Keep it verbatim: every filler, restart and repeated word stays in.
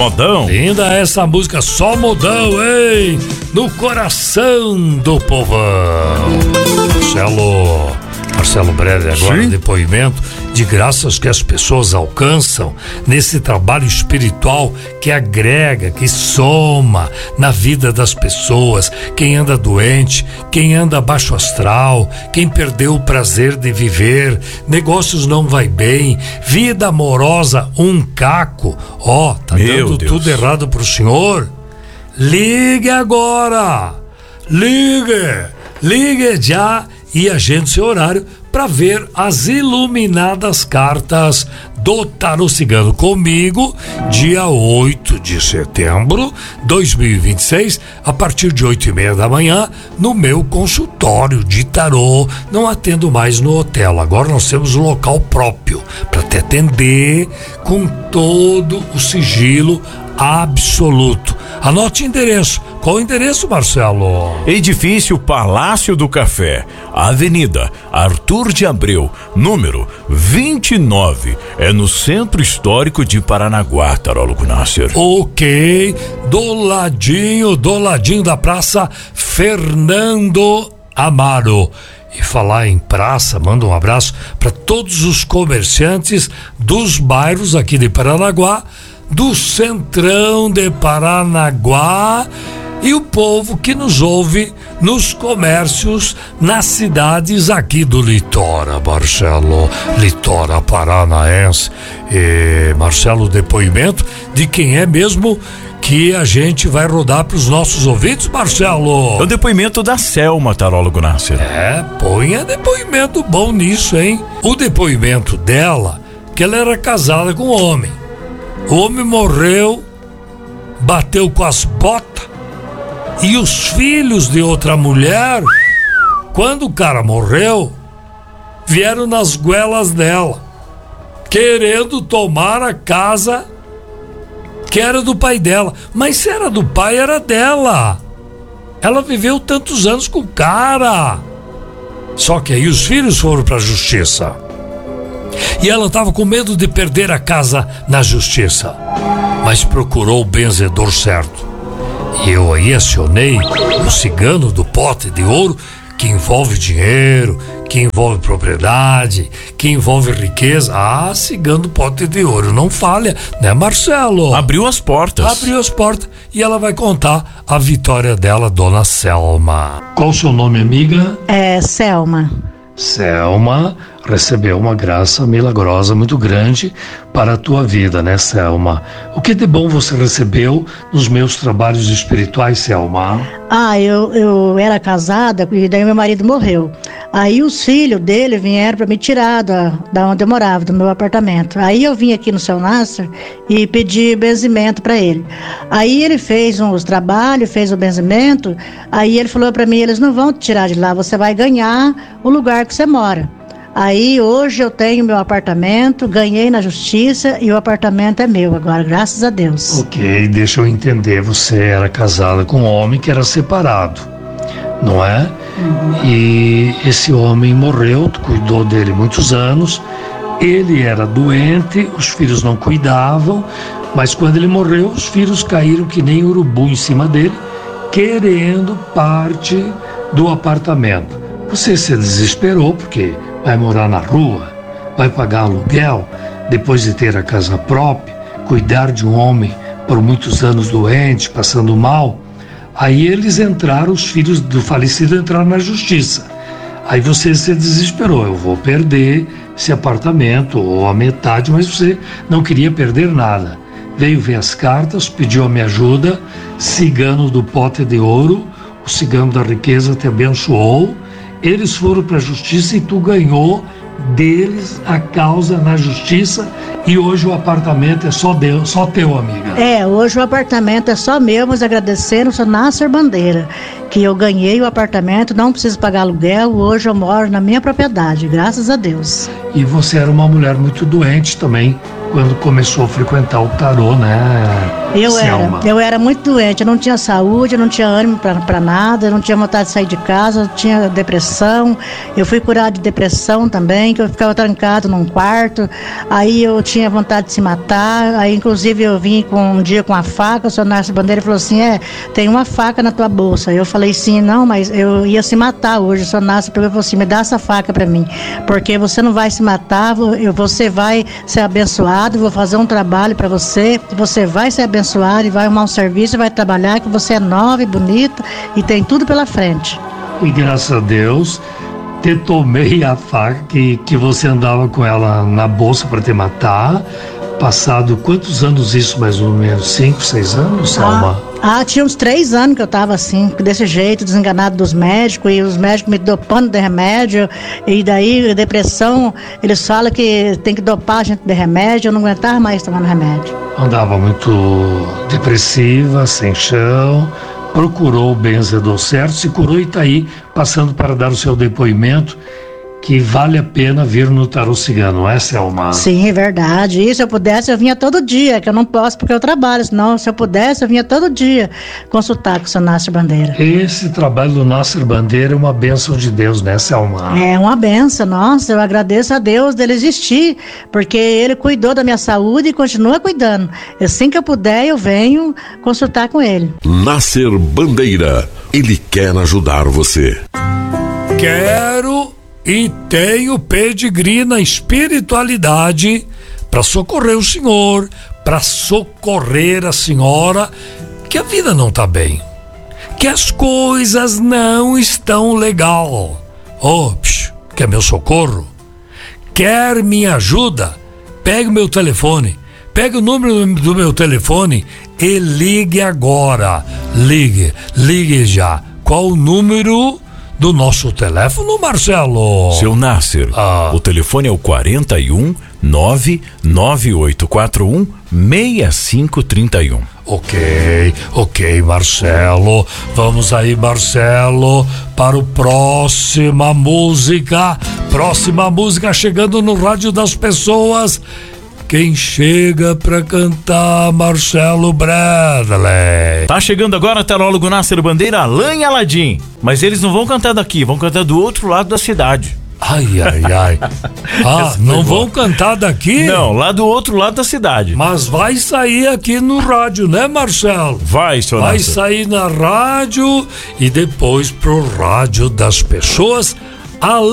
Modão. Linda essa música, só modão, hein? No coração do povão. Marcelo, Marcelo Brelli, agora Sim. Depoimento de graças que as pessoas alcançam nesse trabalho espiritual que agrega, que soma na vida das pessoas. Quem anda doente, quem anda baixo astral, quem perdeu o prazer de viver, negócios não vai bem, vida amorosa um caco. Ó, oh, tá Meu dando Deus. tudo errado pro senhor? Ligue agora! Ligue! Ligue já e agende seu horário para ver as iluminadas cartas do Tarô Cigano comigo, dia oito de setembro de dois mil e vinte e seis, a partir de oito e meia da manhã, no meu consultório de tarô. Não atendo mais no hotel, agora nós temos um local próprio para te atender com todo o sigilo absoluto. Anote o endereço. Qual o endereço, Marcelo? Edifício Palácio do Café, Avenida Arthur de Abreu, número vinte e nove, é no Centro Histórico de Paranaguá, Tarólogo Nasser. Ok, do ladinho, do ladinho da Praça Fernando Amaro. E falar em praça, manda um abraço para todos os comerciantes dos bairros aqui de Paranaguá, do Centrão de Paranaguá, e o povo que nos ouve nos comércios nas cidades aqui do Litora, Marcelo, Litora Paranaense. E, Marcelo, depoimento de quem é mesmo que a gente vai rodar para os nossos ouvintes, Marcelo? É o depoimento da Selma, Tarólogo Nasser. É, ponha depoimento bom nisso, hein? O depoimento dela, que ela era casada com um homem. O homem morreu, bateu com as botas, e os filhos de outra mulher, quando o cara morreu, vieram nas goelas dela, querendo tomar a casa que era do pai dela. Mas se era do pai, era dela. Ela viveu tantos anos com o cara. Só que aí os filhos foram para a justiça. E ela estava com medo de perder a casa na justiça, mas procurou o benzedor certo. E eu aí acionei o cigano do pote de ouro, que envolve dinheiro, que envolve propriedade, que envolve riqueza. Ah, cigano do pote de ouro, não falha, né, Marcelo? Abriu as portas. Abriu as portas e ela vai contar a vitória dela, dona Selma. Qual o seu nome, amiga? É, Selma. Selma recebeu uma graça milagrosa muito grande para a tua vida, né, Selma? O que de bom você recebeu nos meus trabalhos espirituais, Selma? Ah, eu, eu era casada e daí meu marido morreu. Aí os filhos dele vieram para me tirar da, da onde eu morava, do meu apartamento. Aí eu vim aqui no Seu Nasser e pedi benzimento para ele. Aí ele fez uns trabalhos, fez o benzimento. Aí ele falou para mim, eles não vão te tirar de lá, você vai ganhar o lugar que você mora. Aí hoje eu tenho meu apartamento, ganhei na justiça e o apartamento é meu agora, graças a Deus. Ok, deixa eu entender, você era casada com um homem que era separado, não é? Uhum. E esse homem morreu, tu cuidou dele muitos anos, ele era doente, os filhos não cuidavam, mas quando ele morreu, os filhos caíram que nem urubu em cima dele, querendo parte do apartamento. Você se desesperou porque vai morar na rua, vai pagar aluguel, depois de ter a casa própria, cuidar de um homem por muitos anos doente, passando mal. Aí eles entraram, os filhos do falecido entraram na justiça. Aí você se desesperou, eu vou perder esse apartamento ou a metade, mas você não queria perder nada. Veio ver as cartas, pediu a minha ajuda, cigano do pote de ouro, o cigano da riqueza te abençoou. Eles foram para a justiça e tu ganhou deles a causa na justiça e hoje o apartamento é só, Deus, só teu, amiga. É, hoje o apartamento é só meu, mas agradecendo o seu Nasser Bandeira. que eu ganhei o apartamento, não preciso pagar aluguel, hoje eu moro na minha propriedade, graças a Deus. E você era uma mulher muito doente também, quando começou a frequentar o tarô, né, Eu Selma? era, eu era muito doente, eu não tinha saúde, eu não tinha ânimo para nada, eu não tinha vontade de sair de casa, eu tinha depressão, eu fui curada de depressão também, que eu ficava trancado num quarto, aí eu tinha vontade de se matar, aí inclusive eu vim com, um dia com a faca, o senhor Narciso Bandeira falou assim, é, tem uma faca na tua bolsa, eu falei sim, não, mas eu ia se matar hoje, o senhor Narciso pegou e falou assim, me dá essa faca para mim, porque você não vai se matar, você vai ser abençoado, vou fazer um trabalho para você, você vai ser abençoado e vai arrumar um serviço, vai trabalhar, que você é nova e bonita e tem tudo pela frente. E graças a Deus, te tomei a faca que, que você andava com ela na bolsa para te matar. Passado quantos anos isso, mais ou menos? Cinco, seis anos, Selma? Ah, ah, tinha uns três anos que eu tava assim, desse jeito, desenganado dos médicos, e os médicos me dopando de remédio, e daí depressão, eles falam que tem que dopar a gente de remédio, eu não aguentava mais tomando remédio. Andava muito depressiva, sem chão, procurou o benzedor certo, se curou e está aí passando para dar o seu depoimento, que vale a pena vir no Tarô Cigano, não é, Selma? Sim, é verdade. E se eu pudesse, eu vinha todo dia, que eu não posso porque eu trabalho, senão se eu pudesse, eu vinha todo dia consultar com o senhor Narciso Bandeira. Esse trabalho do Narciso Bandeira é uma bênção de Deus, né, Selma? É uma benção, nossa, eu agradeço a Deus dele existir, porque ele cuidou da minha saúde e continua cuidando. Assim que eu puder, eu venho consultar com ele. Narciso Bandeira, ele quer ajudar você. Quero e tenho pedigree na espiritualidade para socorrer o senhor, para socorrer a senhora, que a vida não tá bem, que as coisas não estão legal. Oh, psh, quer meu socorro? Quer minha ajuda? Pegue o meu telefone, pegue o número do meu telefone e ligue agora. Ligue, ligue já. Qual o número do nosso telefone, Marcelo? Seu Nasser, ah. o telefone é o quarenta e um, nove nove oito quatro um, seis cinco três um. Ok, ok, Marcelo. Vamos aí, Marcelo, para o próxima música. Próxima música chegando no rádio das pessoas. Quem chega pra cantar, Marcelo Bradley. Tá chegando agora o tarólogo Narciso Bandeira, Alain e Aladim. Mas eles não vão cantar daqui, vão cantar do outro lado da cidade. Ai, ai, ai. Ah, não vão cantar daqui? Não, lá do outro lado da cidade. Mas vai sair aqui no rádio, né, Marcelo? Vai, senhor Vai Narciso. sair na rádio e depois pro rádio das pessoas. Alain